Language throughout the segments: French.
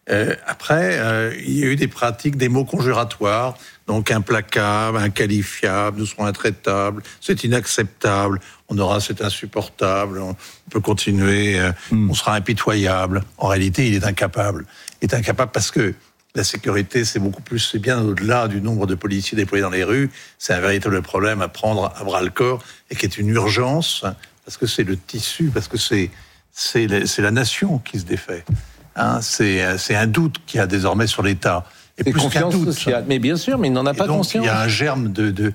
Après, il y a eu des pratiques, des mots conjuratoires, donc implacable, inqualifiable, nous serons intraitables, c'est inacceptable, on aura c'est insupportable, on peut continuer, on sera impitoyable. En réalité, il est incapable. Il est incapable parce que la sécurité, c'est bien au-delà du nombre de policiers déployés dans les rues. C'est un véritable problème à prendre à bras-le-corps et qui est une urgence parce que c'est le tissu, parce que c'est la nation qui se défait. C'est un doute qu'il y a désormais sur l'État. Et plus qu'un doute sociale. Mais bien sûr, mais il n'en a pas conscience. Il y a un germe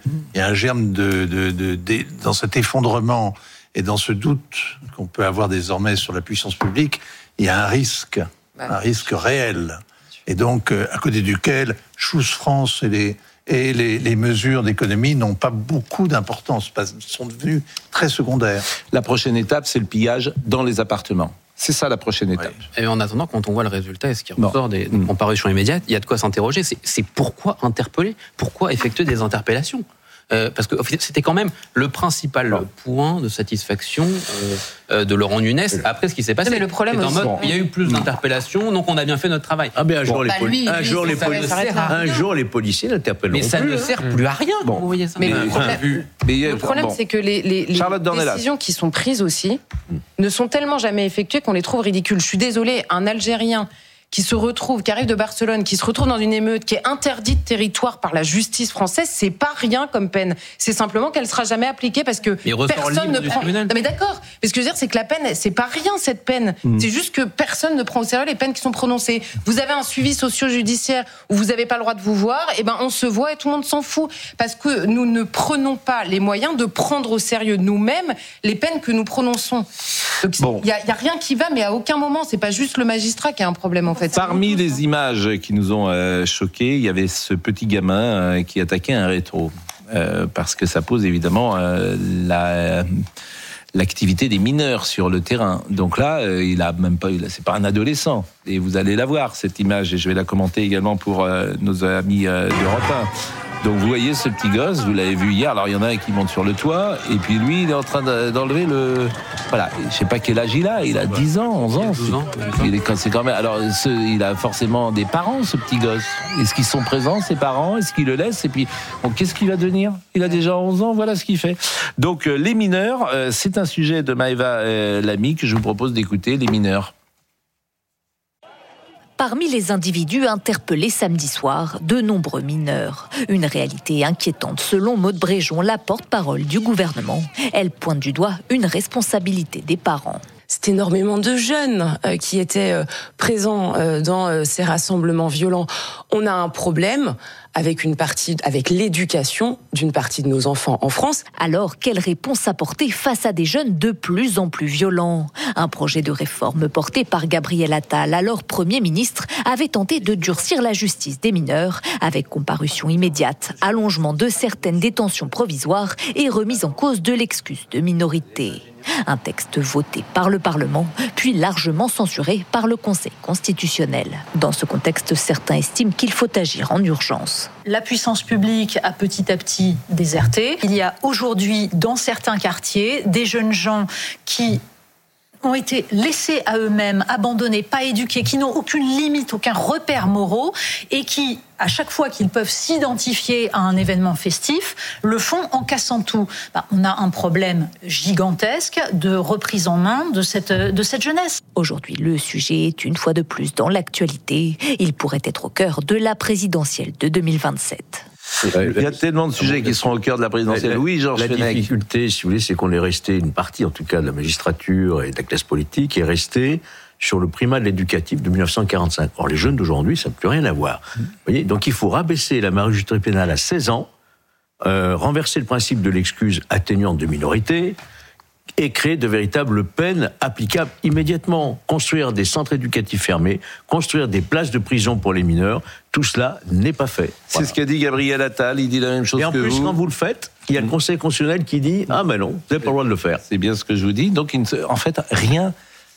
dans cet effondrement et dans ce doute qu'on peut avoir désormais sur la puissance publique. Il y a un risque réel. Et donc, à côté duquel Choose France et les mesures d'économie n'ont pas beaucoup d'importance, sont devenues très secondaires. La prochaine étape, c'est le pillage dans les appartements. C'est ça la prochaine étape. Et en attendant, quand on voit le résultat et ce qui ressort des comparutions immédiates, il y a de quoi s'interroger. C'est pourquoi interpeller ? Pourquoi effectuer des interpellations ? Parce que c'était quand même le principal point de satisfaction de Laurent Nunez après ce qui s'est passé. Mais le problème aussi, il y a eu plus d'interpellations, donc on a bien fait notre travail. Ah ben un jour les policiers n'interpellent plus. Mais ça ne sert plus à rien. Vous voyez ça. Mais le problème, c'est que les décisions qui sont prises aussi ne sont tellement jamais effectuées qu'on les trouve ridicules. Je suis désolée, un Algérien qui arrive de Barcelone, qui se retrouve dans une émeute, qui est interdite de territoire par la justice française, c'est pas rien comme peine. C'est simplement qu'elle sera jamais appliquée parce que personne ne prend. Non mais d'accord. Mais ce que je veux dire, c'est que la peine, c'est pas rien cette peine. C'est juste que personne ne prend au sérieux les peines qui sont prononcées. Vous avez un suivi socio-judiciaire où vous n'avez pas le droit de vous voir, et ben on se voit et tout le monde s'en fout parce que nous ne prenons pas les moyens de prendre au sérieux nous-mêmes les peines que nous prononçons. Donc il y a rien qui va, mais à aucun moment, c'est pas juste le magistrat qui a un problème en fait. Parmi les images qui nous ont choqués, il y avait ce petit gamin qui attaquait un rétro. Parce que ça pose évidemment l'activité des mineurs sur le terrain. Donc là, c'est pas un adolescent. Et vous allez la voir, cette image, et je vais la commenter également pour nos amis d'Europe 1. Donc vous voyez ce petit gosse, vous l'avez vu hier, alors il y en a un qui monte sur le toit, et puis lui, il est en train d'enlever le... Voilà, je sais pas quel âge il a 10 ans, 11 ans. 12 ans. C'est quand même... Alors, il a forcément des parents, ce petit gosse. Est-ce qu'ils sont présents, ses parents ? Est-ce qu'ils le laissent ? Et puis, qu'est-ce qu'il va devenir ? Il a déjà 11 ans, voilà ce qu'il fait. Donc, les mineurs, c'est un sujet de Maëva Lamy que je vous propose d'écouter, les mineurs. Parmi les individus interpellés samedi soir, de nombreux mineurs. Une réalité inquiétante selon Maude Bréjon, la porte-parole du gouvernement. Elle pointe du doigt une responsabilité des parents. C'est énormément de jeunes qui étaient présents dans ces rassemblements violents. On a un problème avec l'éducation d'une partie de nos enfants en France. Alors, quelle réponse apporter face à des jeunes de plus en plus violents ? Un projet de réforme porté par Gabriel Attal, alors Premier ministre, avait tenté de durcir la justice des mineurs avec comparution immédiate, allongement de certaines détentions provisoires et remise en cause de l'excuse de minorité. Un texte voté par le Parlement, puis largement censuré par le Conseil constitutionnel. Dans ce contexte, certains estiment qu'il faut agir en urgence. La puissance publique a petit à petit déserté. Il y a aujourd'hui, dans certains quartiers, des jeunes gens qui ont été laissés à eux-mêmes, abandonnés, pas éduqués, qui n'ont aucune limite, aucun repère moraux, et qui, à chaque fois qu'ils peuvent s'identifier à un événement festif, le font en cassant tout. On a un problème gigantesque de reprise en main de cette jeunesse. Aujourd'hui, le sujet est une fois de plus dans l'actualité. Il pourrait être au cœur de la présidentielle de 2027. Il y a tellement de sujets qui seront au cœur de la présidentielle. Oui, Georges Fenech. La difficulté, si vous voulez, c'est qu'on est resté, une partie en tout cas de la magistrature et de la classe politique est restée sur le primat de l'éducatif de 1945. Or, les jeunes d'aujourd'hui, ça n'a plus rien à voir. Vous voyez, donc il faut rabaisser la majorité pénale à 16 ans, renverser le principe de l'excuse atténuante de minorité, et créer de véritables peines applicables immédiatement. Construire des centres éducatifs fermés, construire des places de prison pour les mineurs, tout cela n'est pas fait. C'est ce qu'a dit Gabriel Attal, il dit la même chose que vous. Et en plus, quand vous le faites, il y a le Conseil constitutionnel qui dit « Ah ben non, vous n'avez pas le droit de le faire ». C'est bien ce que je vous dis. Donc, en fait, rien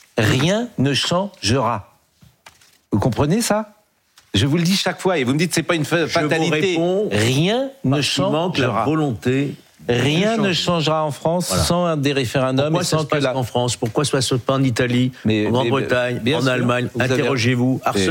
ne changera. Vous comprenez ça ? Je vous le dis chaque fois, et vous me dites que ce n'est pas une fatalité. Rien ne changera. La volonté... Rien ne changera en France sans des référendums. Pourquoi ça se passe en France ? Pourquoi ça se passe pas en Italie, en Grande-Bretagne, en Allemagne ? Interrogez-vous.